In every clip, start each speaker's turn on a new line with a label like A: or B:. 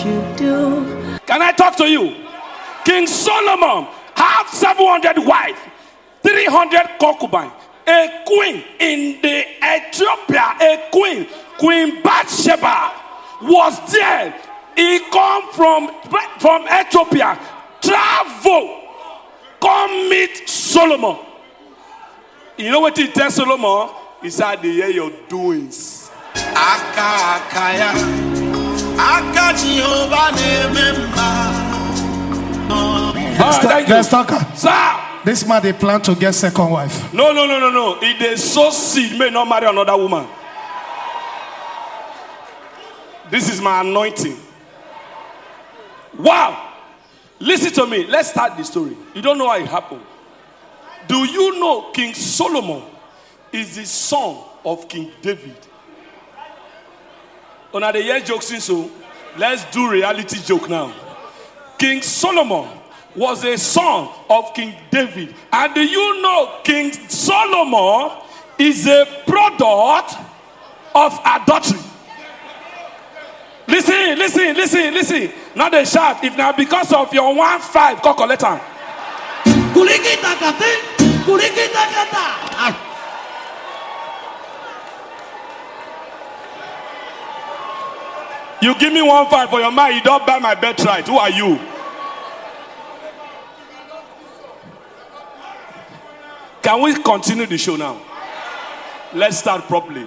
A: you do.
B: Can I talk to you? King Solomon have 700 wives, 300 concubines. A queen in the Ethiopia, Queen Bathsheba was there. He come from Ethiopia, travel, come meet Solomon. You know what he tells Solomon? He said, "They hear your doings."
C: Let's talk.
B: Sir.
C: This man, they plan to get second wife.
B: No. If they sow seed, may not marry another woman. This is my anointing. Wow. Listen to me. Let's start the story. You don't know how it happened. Do you know King Solomon is the son of King David? On the year jokes, so let's do reality joke now. King Solomon was a son of King David. And do you know King Solomon is a product of adultery? Listen. Not a shout. If now because of your 1-5, call letter. You give me 1-5 for your mind, you don't buy my birthright. Who are you? Can we continue the show now? Let's start properly.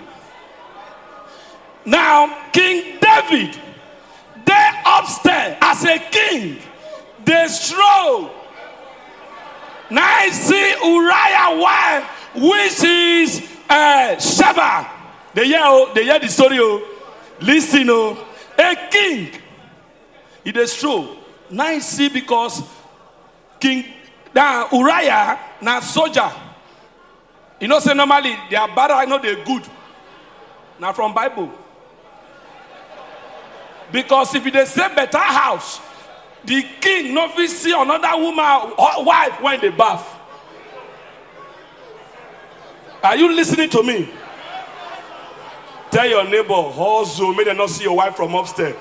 B: Now, King David, they upstairs as a king, they stroll. Now I see Uriah wife, which is Sheba. They hear the story. Listen, a king, he they stroll. Now I see because King Uriah now soldier. You know, say normally they are bad, I know they're good. Now from Bible. Because if they say better house, the king no fit see another woman or wife when they bath. Are you listening to me? Tell your neighbor, hustle, may they not see your wife from upstairs.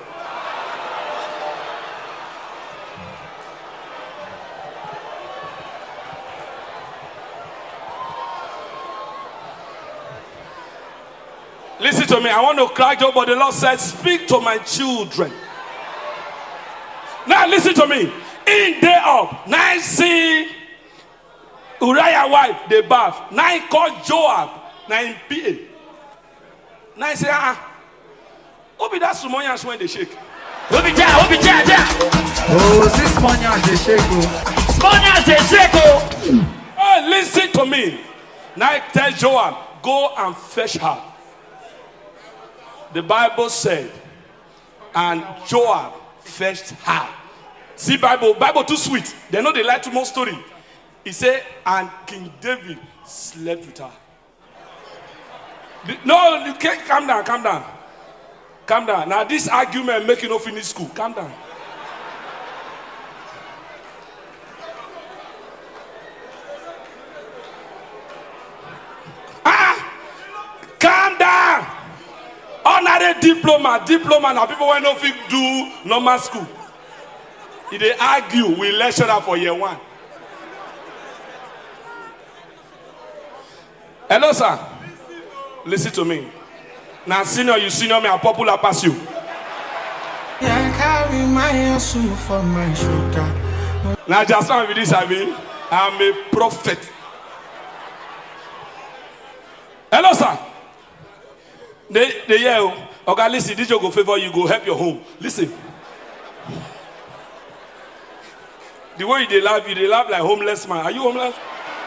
B: Listen to me. I want to cry out, but the Lord said, speak to my children. Now listen to me. In day up, now I see Uriah wife, they bath. Now I call Joab, now in PA. Now I say, who be that Sumonians when they shake?
D: Who be that?
E: Oh, this Spaniards they shake.
D: Spaniards they shake.
B: Oh, listen to me. Now I tell Joab, go and fetch her. The Bible said, and Joab fetched her. See, Bible too sweet. They know they like too much story. He said, and King David slept with her. No, you can't. Calm down. Now this argument make you not finish school. Calm down. Calm down. Honorary diploma now people when no fit do normal school. If they argue, we lecture her for year 1. Hello, sir. Listen to me. Now, senior, you senior me, I'm popular pass you.
F: Yeah, carry my hustle for my shoulder.
B: Now, just now with this, I'm a prophet. Hello, sir. They yell, okay, listen, this go favor you, go help your home. Listen. The way they laugh like homeless man. Are you homeless?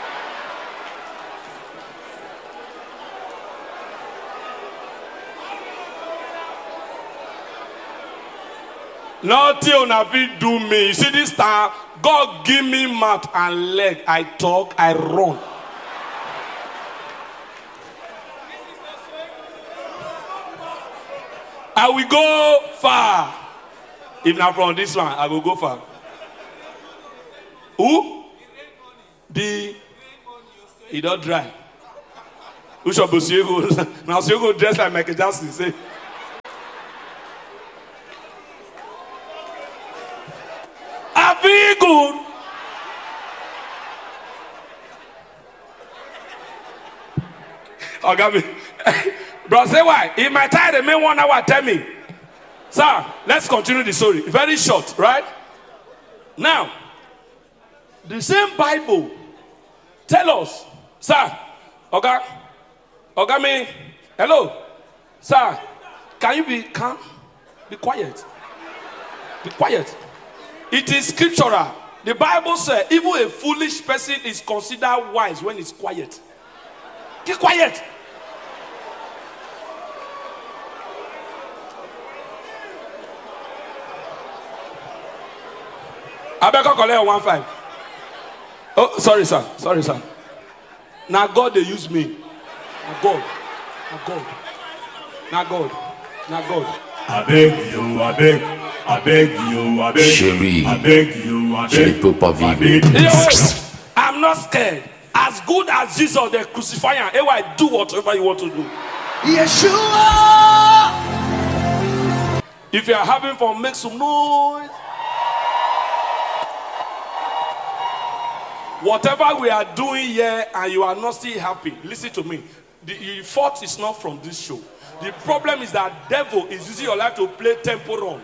B: Nothing on fit do me. You see this time, God give me mouth and leg. I talk, I run. I will go far. If not from this one, I will go far. Who? He don't dry. Who shall be Siego? Now Siego dressed like Michael Jackson. Say. school. Oh, got me. Bro, say why? In my time, the main 1 hour, tell me. Sir, let's continue the story. Very short, right? Now, the same Bible tell us, sir, okay, me, hello, sir, can you be calm? Be quiet. Be quiet. It is scriptural. The Bible says, even a foolish person is considered wise when he's quiet. Keep quiet. I beg you, collect 1-5. Oh, sorry, sir. Sorry, sir. Now God, they use me. Now God. Now God. Now God. Now God.
A: I beg you, I beg. I beg you, I beg.
G: Chérie,
A: I beg you, I
G: je ne
A: beg.
G: peux pas vivre.
B: Yo, I'm not scared. As good as Jesus, they crucify him. Anyway, do whatever you want to do.
F: Yeshua.
B: If you are having fun, make some noise. Whatever we are doing here and you are not still happy, listen to me. The fault is not from this show. The problem is that devil is using your life to play tempo wrong.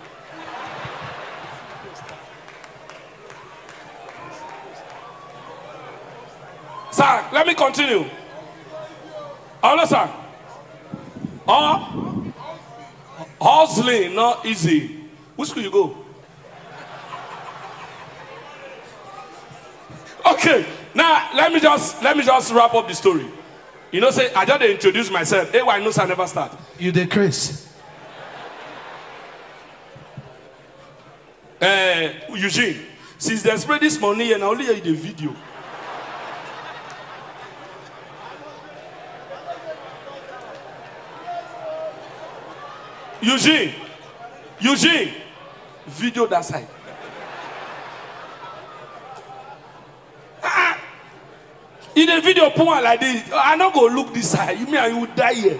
B: Sir, let me continue. Hello, sir. Hustling, not easy. Which school you go? Okay, now let me just wrap up the story. You know, say I just introduce myself. Hey, why no sir never start?
C: You decrease.
B: Eugene, since they spread this money and I only hear the video. Eugene, video that side. In the video, put one like this. I not go look this side. You mean I will die here?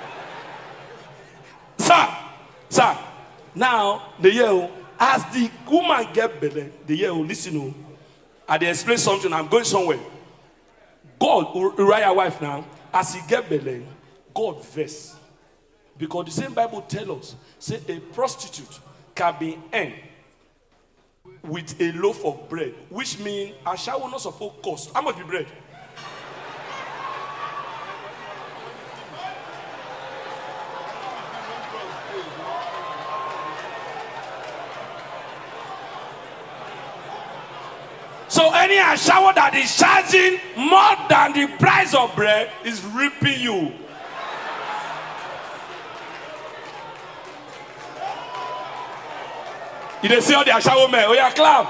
B: Sir. Now the year as the woman get better, the year listen. I dey explain something. I'm going somewhere. God, Uriah wife now, as he get better, God vex. Because the same Bible tell us, say a prostitute can be earned with a loaf of bread, which means a shower not supposed to cost. How much be bread? So any shower that is charging more than the price of bread is ripping you. You dey see all the shower men. Oh yeah, clap.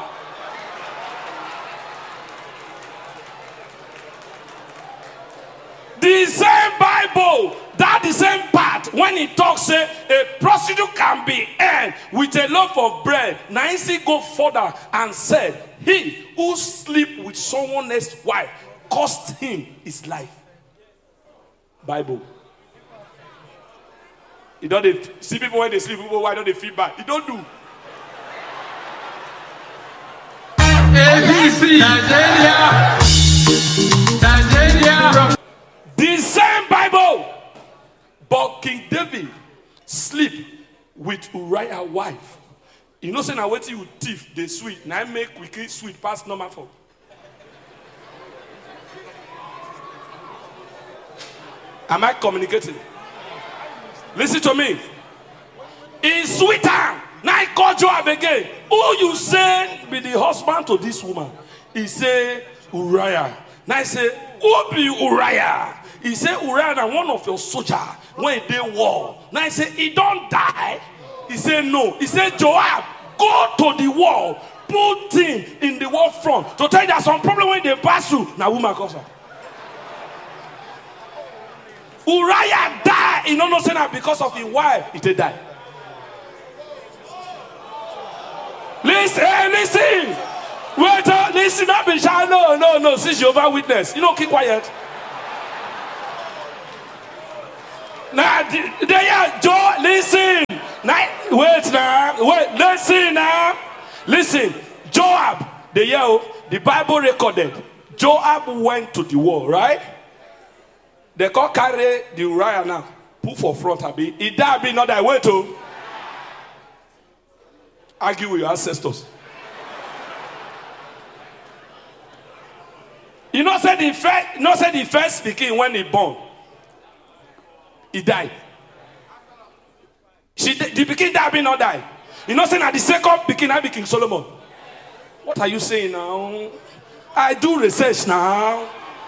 B: The same Bible, that the same part, when it talks, say a prostitute can be earned with a loaf of bread. Now he go further and said, he who sleep with someone else's wife cost him his life. Bible. You don't see people when they sleep, people why don't they feel bad? You don't do.
E: ABC, Nigeria.
B: The same Bible. But King David sleep with Uriah's wife. You know, say now wait till you thief the sweet. Now make quickly sweet past number 4. Am I communicating? Listen to me. In sweeter. Now I call Joab again. Who you say be the husband to this woman? He say Uriah. Now I say, who be Uriah? He say Uriah and one of your soldiers when they war. Now I say he don't die. He say no. He say Joab, go to the wall, put him in the wall front to tell you that some problem when they pass through. Now woman comes up. Uriah died. He don't know say that because of his wife. He did die. Listen. Wait, listen, not be shy. No. Since Jehovah's Witness, you know, keep quiet. Now, Joe, listen. Now, wait, listen now. Listen, Joab, The Bible recorded Joab went to the war, right? They can't carry the Uriah now. Put for front, Abi. He died, be not that way to argue with your ancestors. You know, said the first speaking when he born, he died. The beginning died, be not die. You know, saying at the second beginning, I be King Solomon. What are you saying now? I do research now.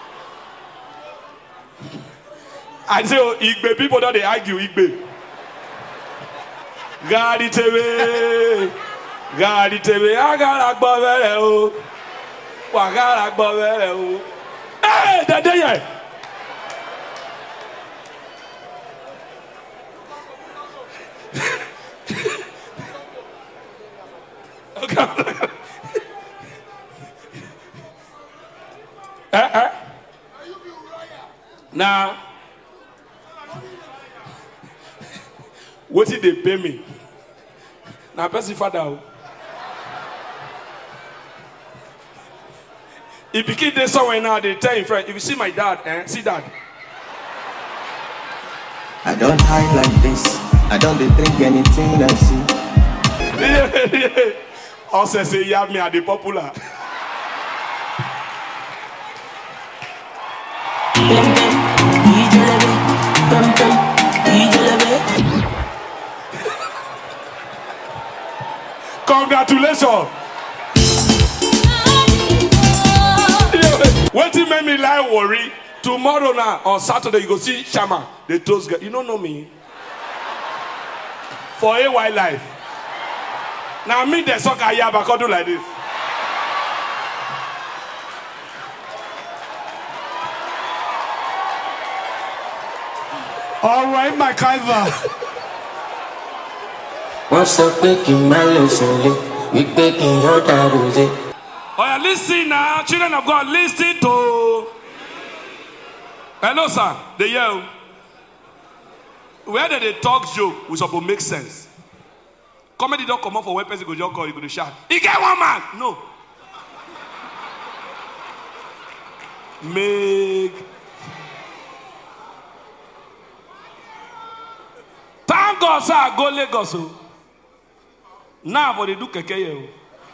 B: I say, oh, Igbe people don't they argue Igbe. Gadi TV, agara gbavere o, wagara gbavere o. Hey, that day. Okay. Now, what did they pay me? Now, person father. If you keep this somewhere now, they tell your friend, if you see my dad, see dad.
G: I don't hide like this. I don't drink anything I see.
B: Also say, you have me at the popular. Congratulations. What did make me lie worry? Tomorrow now, on Saturday, you go see Shama. They toast girl. You don't know me. For AY life. Now me the soccer here, but I do like this.
C: All right, MacIver.
G: What's up, making my lesson? We taking your time.
B: Oh, yeah, listen now, children of God, listen to. Hello, sir. They yell. Where did they talk joke? We supposed to make sense. Comedy don't come up for weapons. You go just call. You go to shout. He get one man. No. Make. Thank God, sir. Go Lagos. Now, what they do, keke.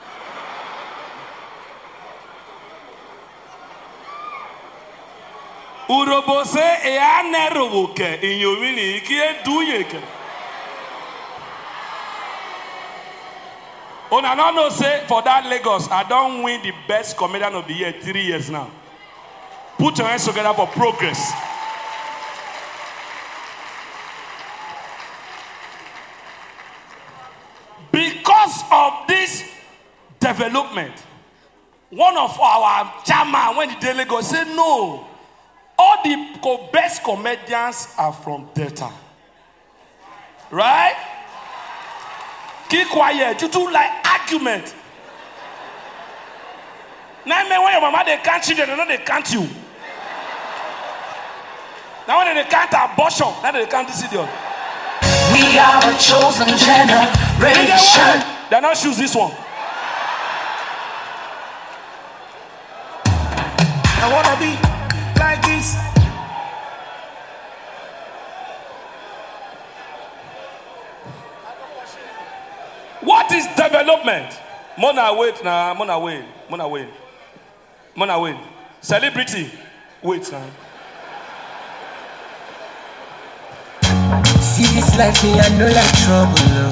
B: Urobose e anerowoke inyowini kie duyeke. Una no know say for that Lagos, I don't win the best comedian of the year 3 years now. Put your hands together for progress. Because of this development, one of our chairman when the day Lagos said no. All the best comedians are from Delta. Right? Keep quiet. You do like argument. Now, when your mama they can't children, they know they can't you. Now, when they can't abortion, now they can't this idiot.
H: We are a chosen generation.
B: They're not choose this one.
F: I wanna be like this.
B: What is development? Mona wait now, Mona wait. Celebrity, wait now.
G: See this life, me, I know like trouble.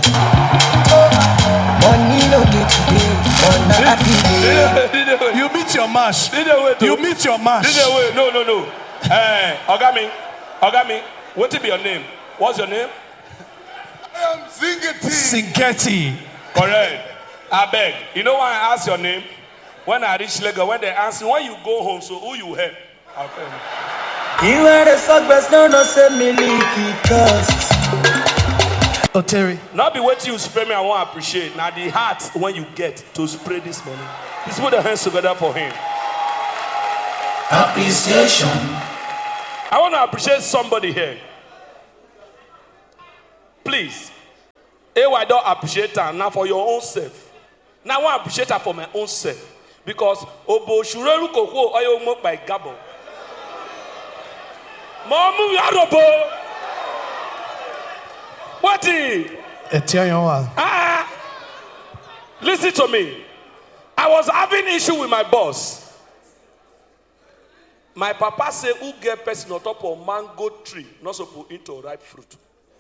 G: Money no day today, but not happy day.
C: You meet your mash. You meet your mash.
B: No. Hey, Ogami, what will be your name? What's your name?
A: I am Zingeti.
C: Singeti.
B: Correct. I beg. You know why I ask your name? When I reach Lagos, when they ask me, when you go home, so who you help? I'll tell you.
G: You are the suck best, no, say me leaky costs.
C: Oh, Terry.
B: Not be waiting you spray me, I want to appreciate. Now the heart when you get to spray this money. Please put the hands together for him.
H: Appreciation.
B: I want to appreciate somebody here. Please. I don't appreciate her now for your own self. Now I want to appreciate her for my own self. Because Obo Shurelu Koko Oyo Mo by Gabo. Mamu Yarobo. What is? Listen to me. I was having issue with my boss. My papa said, who get person on top of mango tree, not supposed into ripe fruit.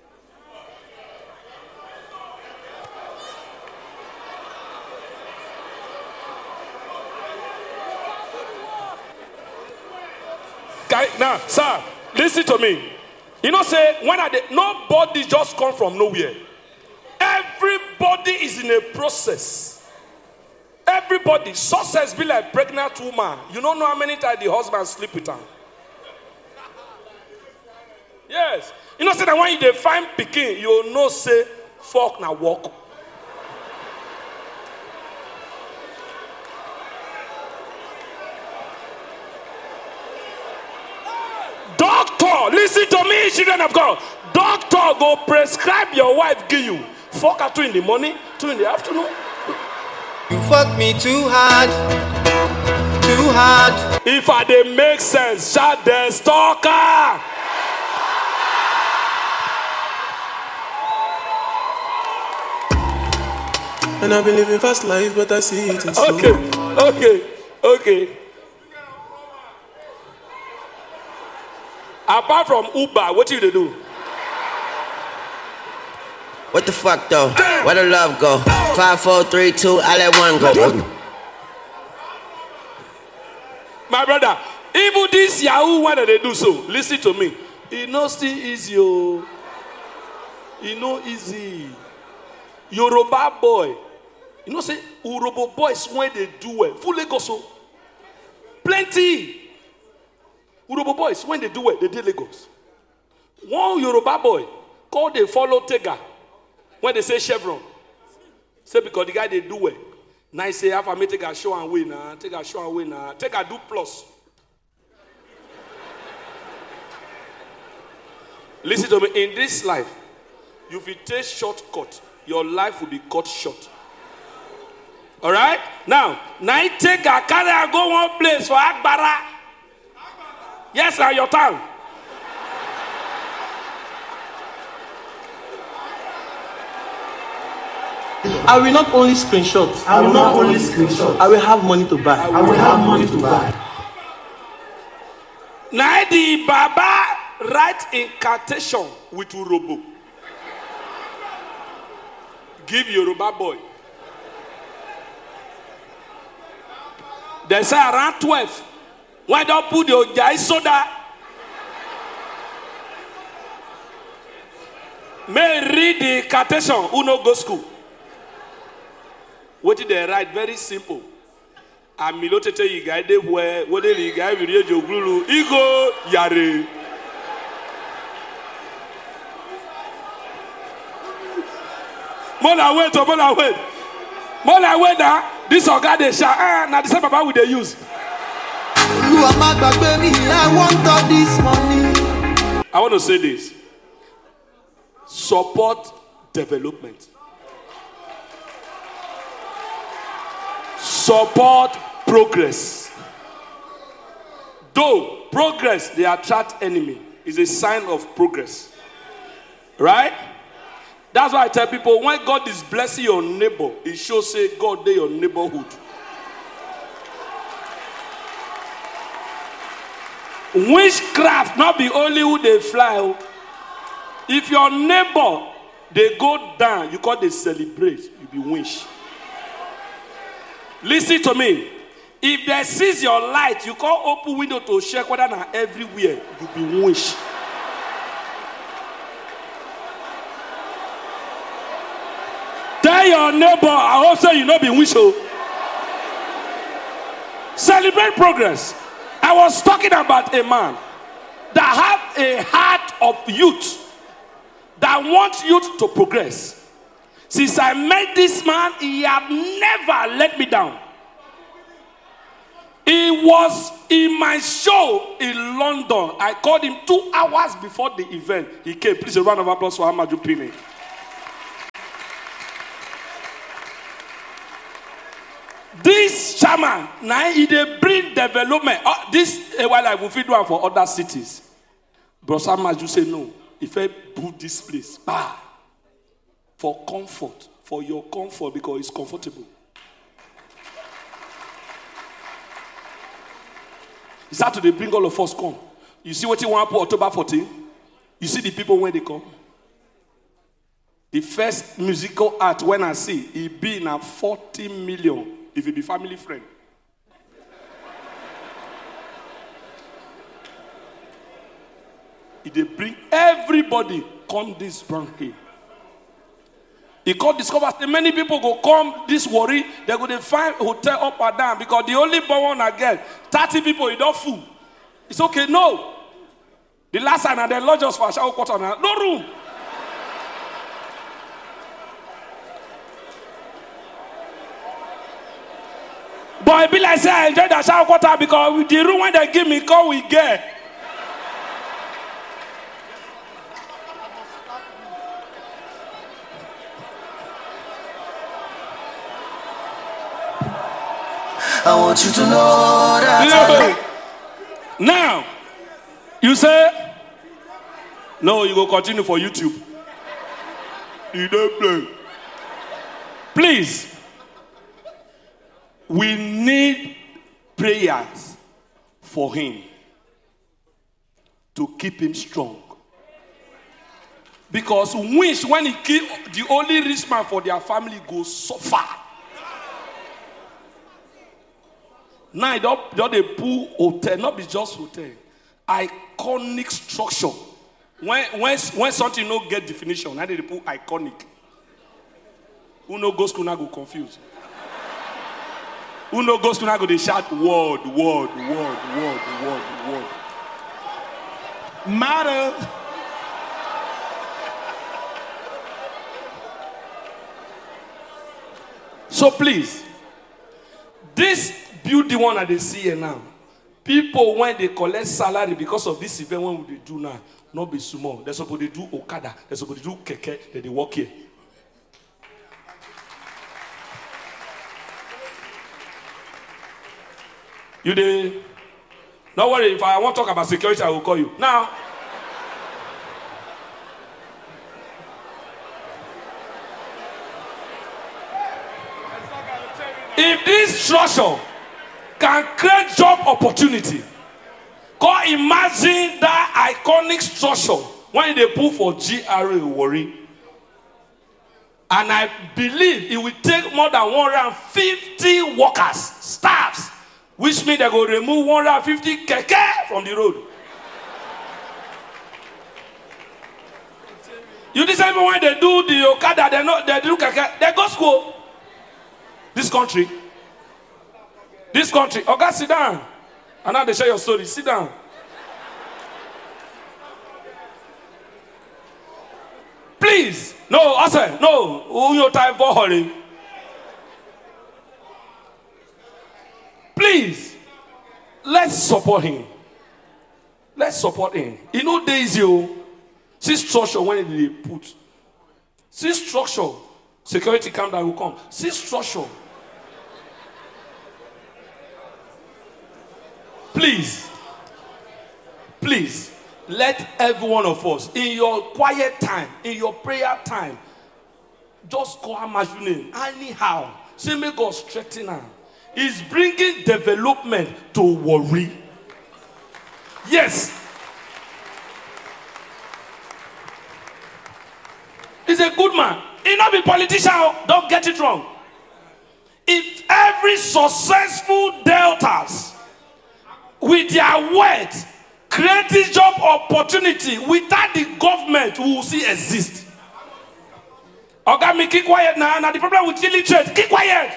B: Now, sir, listen to me. You know, say, nobody just come from nowhere. Everybody is in a process. Everybody. Success be like pregnant woman. You don't know how many times the husband sleep with her. Yes. You know, say that when you find pikin, you know, say, fuck na walk. Doctor, listen to me, children of God. Doctor go prescribe your wife give you. Fuck her 2 in the morning, 2 in the afternoon.
I: You fuck me too hard. Too hard.
B: If I dey make sense, shout the stalker.
J: And I've been living fast life, but I see it in slow.
B: Okay. Apart from Uber, what you do?
K: What the fuck though? Where the love go? 5, 4, 3, 2, I let one go.
B: My brother, even this Yahoo, why do they do so? Listen to me. It no still easy, oh. It no easy. Yoruba boy. You know say Urobo boys when they do well. Full Lagos, oh. Plenty. Urobo boys when they do well, they do Lagos. One Yoruba boy called they follow Tega. When they say Chevron, say because the guy they do well. Now he say, "If I may take a show and win, take a show and win, take a do plus." Listen to me. In this life, if you take shortcut, your life will be cut short. All right. Now I take a carry and go one place for Akbara. Yes, now your turn.
L: I will not only screenshot. I will have money to buy.
B: Now the Baba write incantation with Urobo. Give Yoruba boy. They say around 12. Why don't put your guy soda? May read the incantation. Who no go school? What did they write? Very simple. Amilotete yigaide where what did the guy with your glue? Ego yare. More wait now. This organ they shall now the same Baba will they use.
I: I want all this money.
B: I want to say this. Support development. Support progress. Though progress, they attract enemy, is a sign of progress. Right? That's why I tell people, when God is blessing your neighbor, it shows say God dey your neighborhood. Witchcraft not be only who they fly. If your neighbor they go down, you call they celebrate, you be wish. Listen to me. If they seize your light, you call open window to check whether na everywhere, you be wish. Tell your neighbor, I hope so you know be wish. Celebrate progress. I was talking about a man that have a heart of youth, that wants youth to progress. Since I met this man, he have never let me down. He was in my show in London. I called him 2 hours before the event. He came. Please a round of applause for Amaju Pini. This chairman, now he dey bring development. This while I will feed one for other cities. Bro Sam Maju say no. If I put this place, for comfort, for your comfort, because it's comfortable. He started to bring all of us come. You see what he want for October 14? You see the people when they come. The first musical act when I see, he be in a 40 million if he be family friend. They bring everybody come this brand here. He can't discover many people go come this worry. They go to find hotel up and down because the only one again 30 people you don't fool. It's okay, no. The last time and they lodge us for a shower quarter now. No room. But I be like say I enjoy the shower quarter because with the room when they give me call we get.
I: I want you to know that.
B: Now, you say, no, you go continue for YouTube. You don't play. Please, we need prayers for him to keep him strong. Because when he kill the only rich man for their family goes suffer. Now they pull hotel, not be just hotel. Iconic structure. When something no get definition, now they put iconic. Who no go school now go confused. Who no go school now go they shout word.
C: Matter.
B: So please, this building one that they see here now, people when they collect salary because of this event, when they do now, not be small. They're supposed to do Okada, they're supposed to do Keke, they work here. You dey? Don't worry, if I want to talk about security, I will call you. Now, if this structure can create job opportunity, can imagine that iconic structure when they put for GRA Warri. And I believe it will take more than 150 workers, staffs, which means they go remove 150 keke from the road. You decide when they do the Okada, they do keke, they go school. This country. Okay, sit down. And now they share your story. Sit down. Please. No, I say, no. Who your time for hurry? Please. Let's support him. Let's support him. You know days you see structure when they put. See structure. Security come down will come. See structure. Please, let every one of us, in your quiet time, in your prayer time, just call him name. Anyhow, say make God strengthen him. He's bringing development to Warri. Yes. He's a good man. He's not a politician. Don't get it wrong. If every successful deltas with their words creating job opportunity without the government we will see exist. Okay, me keep quiet now. Now the problem with illiterate, keep quiet.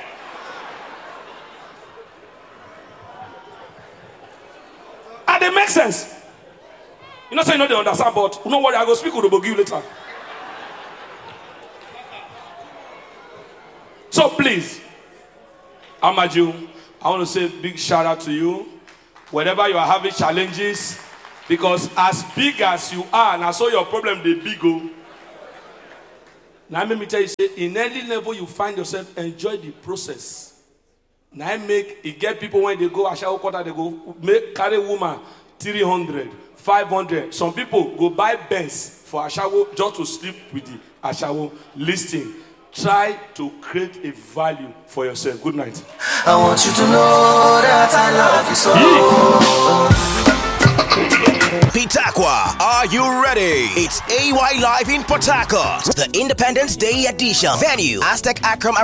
B: And it makes sense. You know, so you know they understand, but don't worry, I go speak with you later. So please, Amaju, I want to say a big shout out to you. Whenever you are having challenges, because as big as you are, and I saw your problem, they big go. Now let me tell you, say, in any level you find yourself, enjoy the process. Now make it get people when they go Ashawo quarter, they go carry woman 300, 500. Some people go buy Benz for Ashawo just to sleep with the Ashawo. Listen, try to create a value for yourself. Good night.
I: I want you to know that I love you so.
M: Pitakwa, are you ready? It's AY Live in Port Harcourt, the Independence Day edition. Venue, Aztec Akram